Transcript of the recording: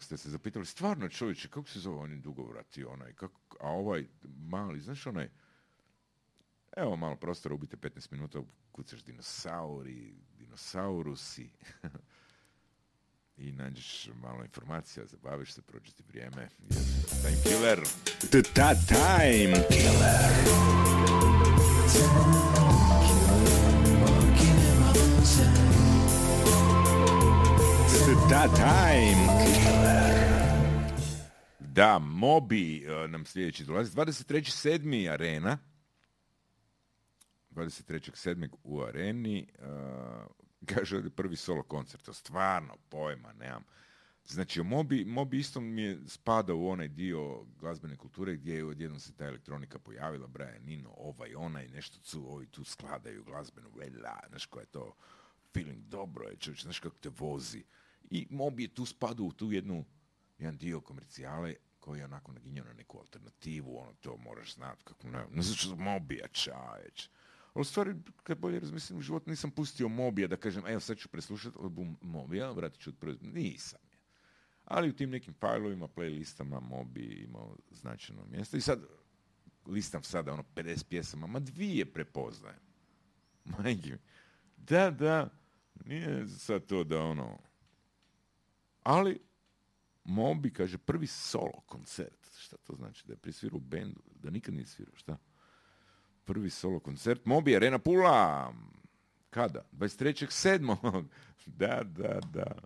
ako ste se zapitali, stvarno čovječe, kako se zove oni dugovrati, a ovaj mali, znaš onaj, evo malo prostora, ubite 15 minuta, kucaš dinosaurusi, i nađeš malo informacija, zabaviš se, prođe ti vrijeme, time killer. Time killer. Time killer. Da, Moby nam sljedeći dolazi. 23.7. Arena. 23.7. u Areni. Kaže da je prvi solo koncert. To stvarno pojma nemam. Znači, Moby isto mi je spada u onaj dio glazbene kulture gdje je odjednom se ta elektronika pojavila, Brian Eno, onaj, nešto ovi tu skladaju glazbenu, znaš ko je to, feeling dobro je, čovječ, znaš kako te vozi. I Moby je tu spadao u tu jedan dio komercijale koji je onako naginjao na neku alternativu, to moraš znati, kako ne znači za Mobija, čaječ. Ali u stvari, kad bolje razmislim, u životu nisam pustio Mobija da kažem, evo sad ću preslušati album Mobija, vratit ću od prvi, nisam je. Ali u tim nekim failovima, playlistama Moby imao značajno mjesto i sad listam sada 50 pjesama, ma 2 prepoznajem. Majke mi. Da, nije sad to da ali Moby kaže prvi solo koncert. Šta to znači? Da je prisvirao u bendu? Da nikad nije svirao, šta? Prvi solo koncert. Moby Arena Pula. Kada? 23.7. Da.